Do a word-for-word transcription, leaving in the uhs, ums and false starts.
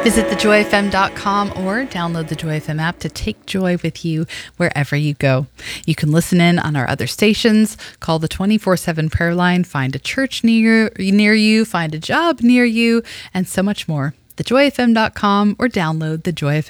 Visit the joy f m dot com or download the Joy F M app to take joy with you wherever you go. You can listen in on our other stations, call the twenty-four seven prayer line, find a church near, near you, find a job near you, and so much more. the joy f m dot com or download the Joy F M